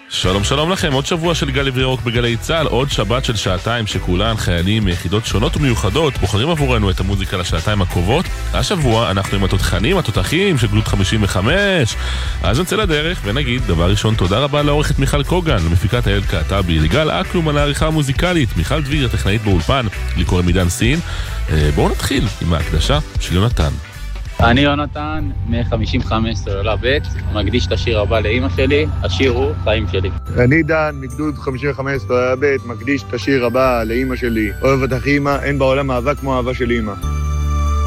שלום שלום לכם, עוד שבוע של גל ירוק בגלי צהל, עוד שבת של שעתיים שכולן חיילים מיחידות שונות ומיוחדות בוחרים עבורנו את המוזיקה לשעתיים הקרובות. השבוע אנחנו עם התותחנים, התותחים של גדוד 55. אז נצא לדרך ונגיד דבר ראשון תודה רבה לעורכת מיכל קוגן, למפיקת איילת קעטבי, ליגאל אקלום על העריכה המוזיקלית, מיכל דביר הטכנאית באולפן, לי קוראים עידן סין. בואו נתחיל עם ההקדשה של יונתן. אני יונתן, מ-55 סוללה ב', מקדיש את השיר הבא לאמא שלי, השיר הוא חיים שלי. אני דן, מגדוד 55 סוללה ב', מקדיש את השיר הבא לאמא שלי. אוהב אותך אמא, אין בעולם אהבה כמו אהבה של אמא.